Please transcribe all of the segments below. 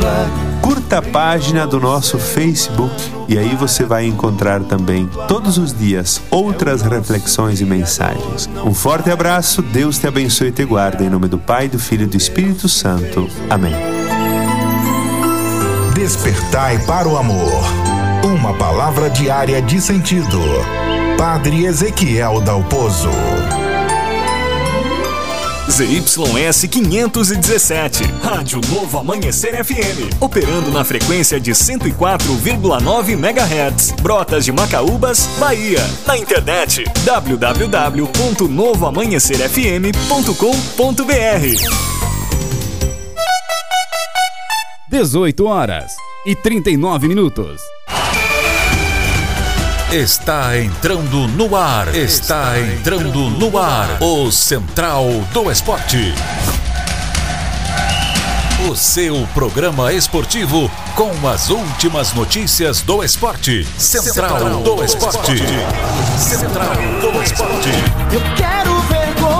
Curta a página do nosso Facebook e aí você vai encontrar também, todos os dias, outras reflexões e mensagens. Um forte abraço, Deus te abençoe e te guarda, em nome do Pai, do Filho e do Espírito Santo. Amém. Despertai para o amor. Uma palavra diária de sentido. Padre Ezequiel Dalpozo. ZYS 517, Rádio Novo Amanhecer FM, operando na frequência de 104,9 MHz, Brotas de Macaúbas, Bahia. Na internet, www.novoamanhecerfm.com.br. 18h39. Está entrando no ar. Está entrando no ar. O Central do Esporte. O seu programa esportivo com as últimas notícias do esporte. Central do Esporte. Central do Esporte. Eu quero ver gol.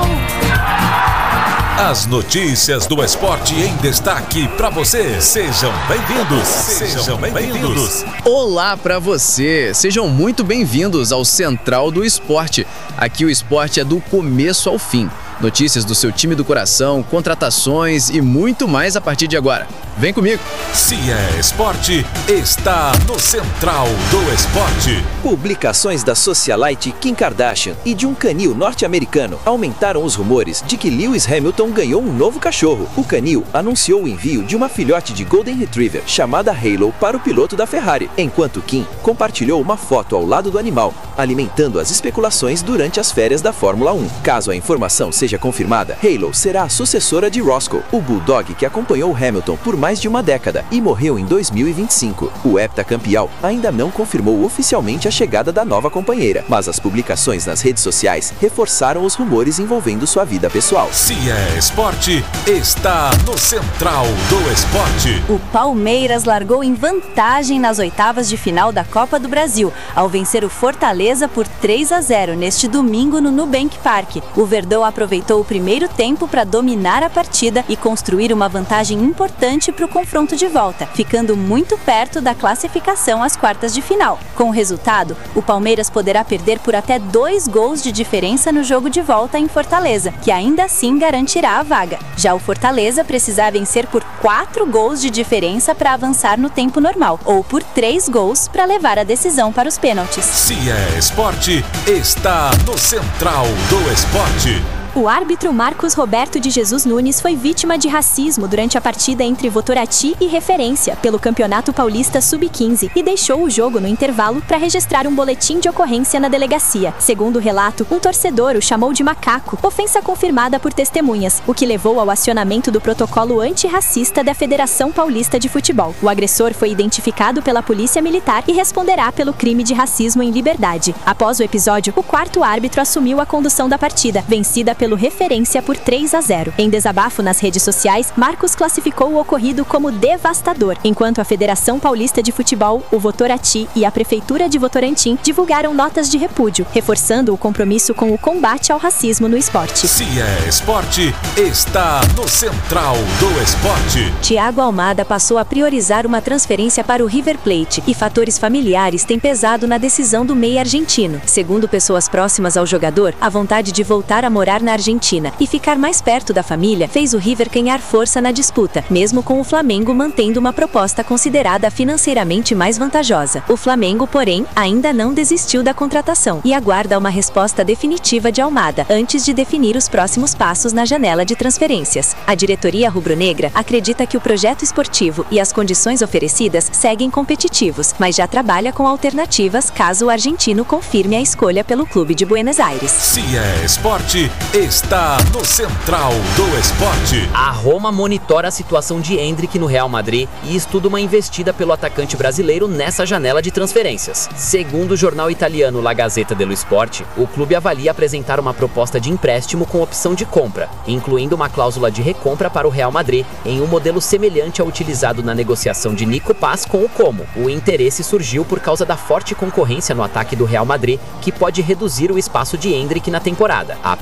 As notícias do esporte em destaque para você. Sejam bem-vindos. Sejam bem-vindos. Olá para você. Sejam muito bem-vindos ao Central do Esporte. Aqui o esporte é do começo ao fim. Notícias do seu time do coração, contratações e muito mais a partir de agora. Vem comigo. Se é esporte, está no Central do Esporte. Publicações da socialite Kim Kardashian e de um canil norte-americano aumentaram os rumores de que Lewis Hamilton ganhou um novo cachorro. O canil anunciou o envio de uma filhote de Golden Retriever chamada Halo para o piloto da Ferrari, enquanto Kim compartilhou uma foto ao lado do animal, alimentando as especulações durante as férias da Fórmula 1. Caso a informação seja confirmada, Halo será a sucessora de Roscoe, o bulldog que acompanhou Hamilton por mais de uma década e morreu em 2025. O heptacampeão ainda não confirmou oficialmente a chegada da nova companheira, mas as publicações nas redes sociais reforçaram os rumores envolvendo sua vida pessoal. Se é esporte, está no Central do Esporte. O Palmeiras largou em vantagem nas oitavas de final da Copa do Brasil, ao vencer o Fortaleza por 3-0 neste domingo no Nubank Park. O Verdão aproveitou o primeiro tempo para dominar a partida e construir uma vantagem importante para o confronto de volta, ficando muito perto da classificação às quartas de final. Com o resultado, o Palmeiras poderá perder por até 2 gols de diferença no jogo de volta em Fortaleza, que ainda assim garantirá a vaga. Já o Fortaleza precisar vencer por 4 gols de diferença para avançar no tempo normal, ou por 3 gols para levar a decisão para os pênaltis. Se é esporte, está no Central do Esporte. O árbitro Marcos Roberto de Jesus Nunes foi vítima de racismo durante a partida entre Votorantim e Referência pelo Campeonato Paulista Sub-15 e deixou o jogo no intervalo para registrar um boletim de ocorrência na delegacia. Segundo o relato, um torcedor o chamou de macaco, ofensa confirmada por testemunhas, o que levou ao acionamento do protocolo antirracista da Federação Paulista de Futebol. O agressor foi identificado pela Polícia Militar e responderá pelo crime de racismo em liberdade. Após o episódio, o quarto árbitro assumiu a condução da partida, vencida pelo Referência por 3-0. Em desabafo nas redes sociais, Marcos classificou o ocorrido como devastador, enquanto a Federação Paulista de Futebol, o Votorantim e a Prefeitura de Votorantim divulgaram notas de repúdio, reforçando o compromisso com o combate ao racismo no esporte. Se é esporte, está no Central do Esporte. Thiago Almada passou a priorizar uma transferência para o River Plate e fatores familiares têm pesado na decisão do meia argentino. Segundo pessoas próximas ao jogador, a vontade de voltar a morar na Argentina e ficar mais perto da família fez o River ganhar força na disputa, mesmo com o Flamengo mantendo uma proposta considerada financeiramente mais vantajosa. O Flamengo, porém, ainda não desistiu da contratação e aguarda uma resposta definitiva de Almada antes de definir os próximos passos na janela de transferências. A diretoria rubro-negra acredita que o projeto esportivo e as condições oferecidas seguem competitivos, mas já trabalha com alternativas caso o argentino confirme a escolha pelo clube de Buenos Aires. Se é esporte, está no Central do Esporte. A Roma monitora a situação de Endrick no Real Madrid e estuda uma investida pelo atacante brasileiro nessa janela de transferências. Segundo o jornal italiano La Gazzetta dello Sport, o clube avalia apresentar uma proposta de empréstimo com opção de compra, incluindo uma cláusula de recompra para o Real Madrid em um modelo semelhante ao utilizado na negociação de Nico Paz com o Como. O interesse surgiu por causa da forte concorrência no ataque do Real Madrid, que pode reduzir o espaço de Endrick na temporada. Apesar de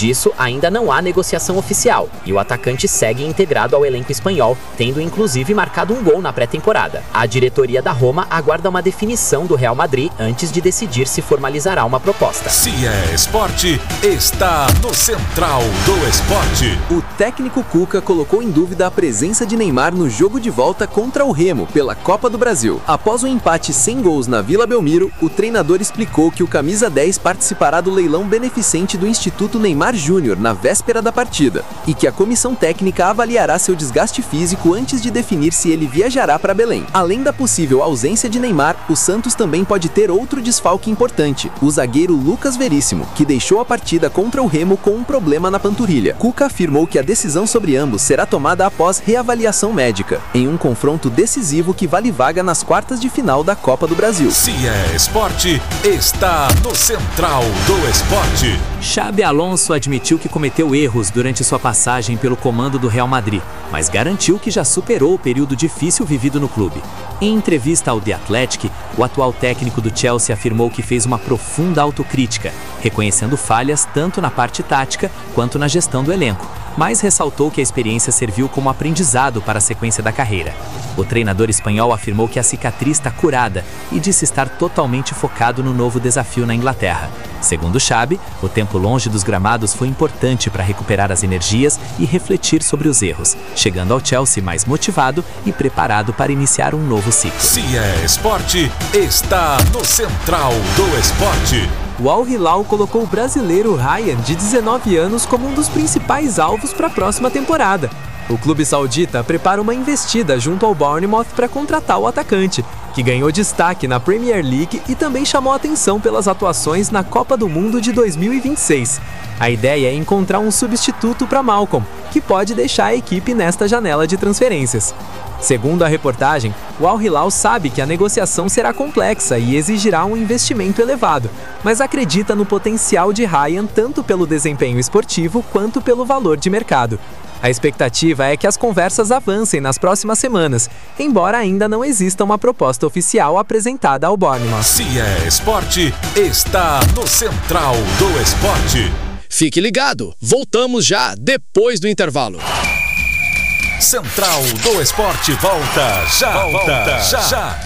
disso, ainda não há negociação oficial e o atacante segue integrado ao elenco espanhol, tendo inclusive marcado um gol na pré-temporada. A diretoria da Roma aguarda uma definição do Real Madrid antes de decidir se formalizará uma proposta. Se é esporte, está no Central do Esporte. O técnico Cuca colocou em dúvida a presença de Neymar no jogo de volta contra o Remo pela Copa do Brasil. Após o empate sem gols na Vila Belmiro, o treinador explicou que o camisa 10 participará do leilão beneficente do Instituto Neymar Júnior na véspera da partida e que a comissão técnica avaliará seu desgaste físico antes de definir se ele viajará para Belém. Além da possível ausência de Neymar, o Santos também pode ter outro desfalque importante, o zagueiro Lucas Veríssimo, que deixou a partida contra o Remo com um problema na panturrilha. Cuca afirmou que a decisão sobre ambos será tomada após reavaliação médica, em um confronto decisivo que vale vaga nas quartas de final da Copa do Brasil. Se é esporte, está no Central do Esporte. Xabi Alonso admitiu que cometeu erros durante sua passagem pelo comando do Real Madrid, mas garantiu que já superou o período difícil vivido no clube. Em entrevista ao The Athletic, o atual técnico do Chelsea afirmou que fez uma profunda autocrítica, reconhecendo falhas tanto na parte tática quanto na gestão do elenco, mas ressaltou que a experiência serviu como aprendizado para a sequência da carreira. O treinador espanhol afirmou que a cicatriz está curada e disse estar totalmente focado no novo desafio na Inglaterra. Segundo Xabi, o tempo longe dos gramados foi importante para recuperar as energias e refletir sobre os erros, chegando ao Chelsea mais motivado e preparado para iniciar um novo ciclo. Se é esporte, está no Central do Esporte. O Al Hilal colocou o brasileiro Ryan, de 19 anos, como um dos principais alvos para a próxima temporada. O clube saudita prepara uma investida junto ao Bournemouth para contratar o atacante, que ganhou destaque na Premier League e também chamou atenção pelas atuações na Copa do Mundo de 2026. A ideia é encontrar um substituto para Malcolm, que pode deixar a equipe nesta janela de transferências. Segundo a reportagem, o Al Hilal sabe que a negociação será complexa e exigirá um investimento elevado, mas acredita no potencial de Ryan tanto pelo desempenho esportivo quanto pelo valor de mercado. A expectativa é que as conversas avancem nas próximas semanas, embora ainda não exista uma proposta oficial apresentada ao Bournemouth. Se é esporte, está no Central do Esporte. Fique ligado, voltamos já depois do intervalo. Central do Esporte volta já.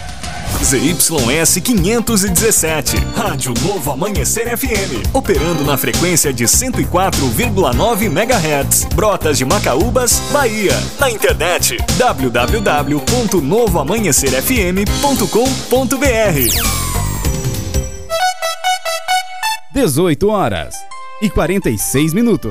ZYS 517, Rádio Novo Amanhecer FM, operando na frequência de 104,9 MHz, Brotas de Macaúbas, Bahia. Na internet, www.novoamanhecerfm.com.br. 18h46.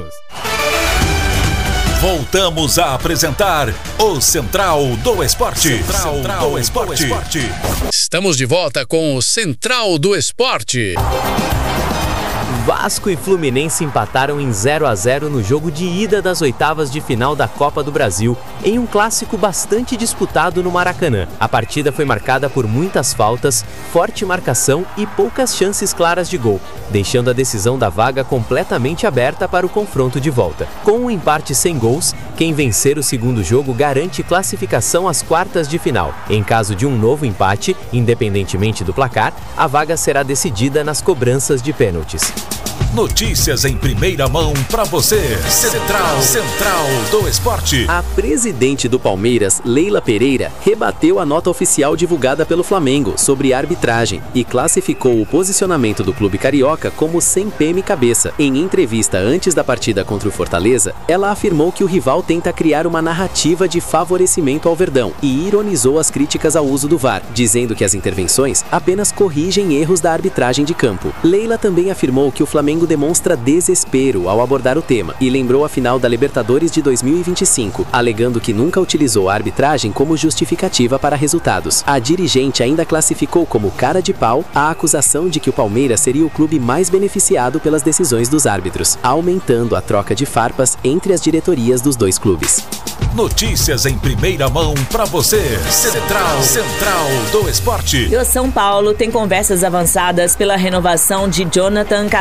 Voltamos a apresentar o Central do Esporte. Central do Esporte. Estamos de volta com o Central do Esporte. Vasco e Fluminense empataram em 0-0 no jogo de ida das oitavas de final da Copa do Brasil, em um clássico bastante disputado no Maracanã. A partida foi marcada por muitas faltas, forte marcação e poucas chances claras de gol, deixando a decisão da vaga completamente aberta para o confronto de volta. Com um empate sem gols, quem vencer o segundo jogo garante classificação às quartas de final. Em caso de um novo empate, independentemente do placar, a vaga será decidida nas cobranças de pênaltis. Notícias em primeira mão para você. Central do Esporte. A presidente do Palmeiras, Leila Pereira, rebateu a nota oficial divulgada pelo Flamengo sobre arbitragem e classificou o posicionamento do clube carioca como sem PM cabeça. Em entrevista antes da partida contra o Fortaleza, ela afirmou que o rival tenta criar uma narrativa de favorecimento ao Verdão e ironizou as críticas ao uso do VAR, dizendo que as intervenções apenas corrigem erros da arbitragem de campo. Leila também afirmou que o Flamengo demonstra desespero ao abordar o tema e lembrou a final da Libertadores de 2025, alegando que nunca utilizou a arbitragem como justificativa para resultados. A dirigente ainda classificou como cara de pau a acusação de que o Palmeiras seria o clube mais beneficiado pelas decisões dos árbitros, aumentando a troca de farpas entre as diretorias dos dois clubes. Notícias em primeira mão para você. Central do Esporte. E o São Paulo tem conversas avançadas pela renovação de Jonathan Calleri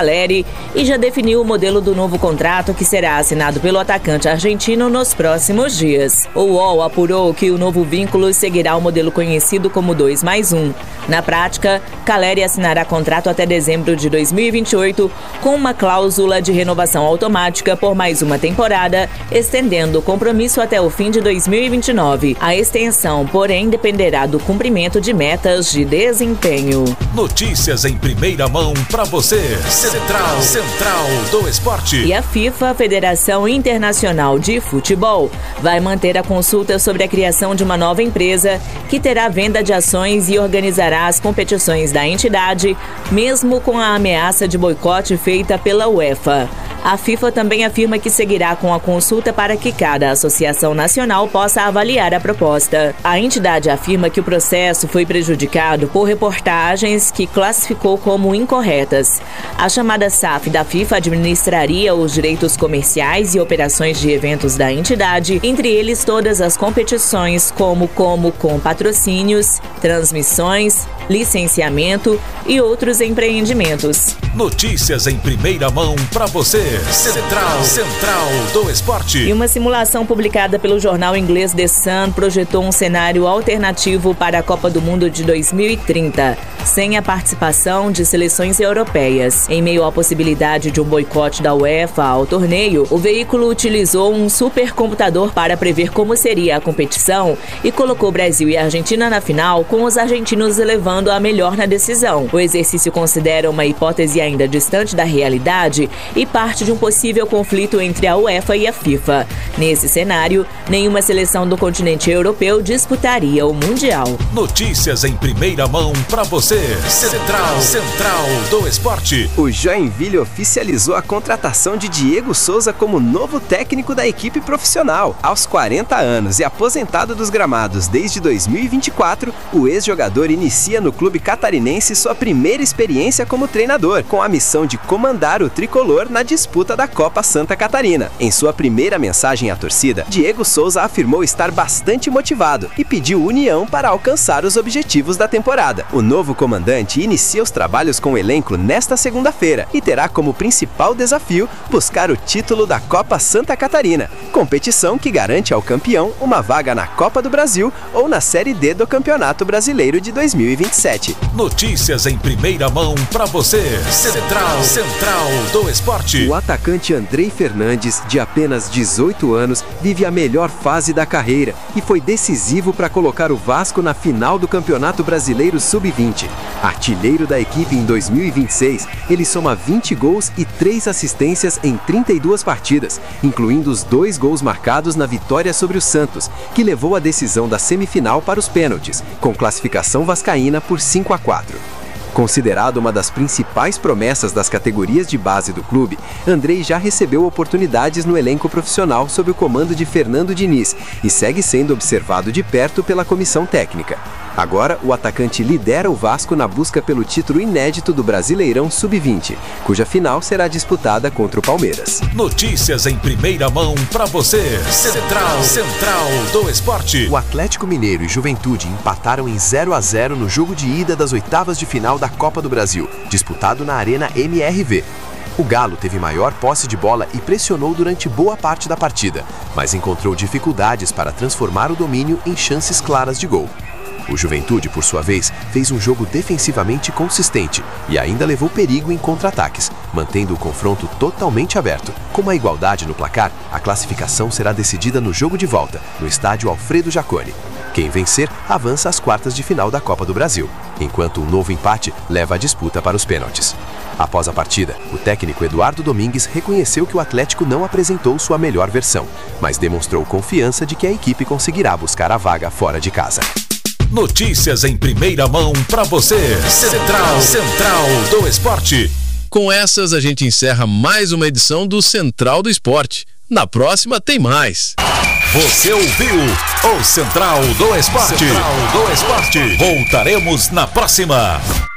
clube e já definiu o modelo do novo contrato que será assinado pelo atacante argentino nos próximos dias. O UOL apurou que o novo vínculo seguirá o modelo conhecido como 2+1. Na prática, Caleri assinará contrato até dezembro de 2028 com uma cláusula de renovação automática por mais uma temporada, estendendo o compromisso até o fim de 2029. A extensão, porém, dependerá do cumprimento de metas de desempenho. Notícias em primeira mão para você. Central do Esporte. E a FIFA, Federação Internacional de Futebol, vai manter a consulta sobre a criação de uma nova empresa que terá venda de ações e organizará as competições da entidade, mesmo com a ameaça de boicote feita pela UEFA. A FIFA também afirma que seguirá com a consulta para que cada associação nacional possa avaliar a proposta. A entidade afirma que o processo foi prejudicado por reportagens que classificou como incorretas. A chamada SAF da FIFA administraria os direitos comerciais e operações de eventos da entidade, entre eles todas as competições, como com patrocínios, transmissões, licenciamento e outros empreendimentos. Notícias em primeira mão para você. Central do Esporte. E uma simulação publicada pelo jornal inglês The Sun projetou um cenário alternativo para a Copa do Mundo de 2030, sem a participação de seleções europeias. Em meio à possibilidade de um boicote da UEFA ao torneio, o veículo utilizou um supercomputador para prever como seria a competição e colocou Brasil e Argentina na final, com os argentinos elevando a melhor na decisão. O exercício considera uma hipótese ainda distante da realidade e parte de um possível conflito entre a UEFA e a FIFA. Nesse cenário, nenhuma seleção do continente europeu disputaria o Mundial. Notícias em primeira mão para você. Central do Esporte. O Joinville oficializou a contratação de Diego Souza como novo técnico da equipe profissional. Aos 40 anos e aposentado dos gramados desde 2024, o ex-jogador inicia no clube catarinense sua primeira experiência como treinador, com a missão de comandar o tricolor na disputa da Copa Santa Catarina. Em sua primeira mensagem à torcida, Diego Souza afirmou estar bastante motivado e pediu união para alcançar os objetivos da temporada. O novo comandante inicia os trabalhos com o elenco nesta segunda-feira e terá como principal desafio buscar o título da Copa Santa Catarina, competição que garante ao campeão uma vaga na Copa do Brasil ou na Série D do Campeonato Brasileiro de 2027. Notícias em primeira mão para você. Central do Esporte. O atacante Andrei Fernandes, de apenas 18 anos, vive a melhor fase da carreira e foi decisivo para colocar o Vasco na final do Campeonato Brasileiro Sub-20. Artilheiro da equipe em 2026, ele soma 20 gols e 3 assistências em 32 partidas, incluindo os 2 gols marcados na vitória sobre o Santos, que levou a decisão da semifinal para os pênaltis, com classificação vascaína por 5-4. Considerado uma das principais promessas das categorias de base do clube, Andrei já recebeu oportunidades no elenco profissional sob o comando de Fernando Diniz e segue sendo observado de perto pela comissão técnica. Agora, o atacante lidera o Vasco na busca pelo título inédito do Brasileirão Sub-20, cuja final será disputada contra o Palmeiras. Notícias em primeira mão para você. Central do Esporte. O Atlético Mineiro e Juventude empataram em 0-0 no jogo de ida das oitavas de final da Copa do Brasil, disputado na Arena MRV. O Galo teve maior posse de bola e pressionou durante boa parte da partida, mas encontrou dificuldades para transformar o domínio em chances claras de gol. O Juventude, por sua vez, fez um jogo defensivamente consistente e ainda levou perigo em contra-ataques, mantendo o confronto totalmente aberto. Com uma igualdade no placar, a classificação será decidida no jogo de volta, no estádio Alfredo Jaconi. Quem vencer, avança às quartas de final da Copa do Brasil, enquanto um novo empate leva a disputa para os pênaltis. Após a partida, o técnico Eduardo Domingues reconheceu que o Atlético não apresentou sua melhor versão, mas demonstrou confiança de que a equipe conseguirá buscar a vaga fora de casa. Notícias em primeira mão para você. Central do Esporte. Com essas, a gente encerra mais uma edição do Central do Esporte. Na próxima tem mais. Você ouviu o Central do Esporte. Voltaremos na próxima.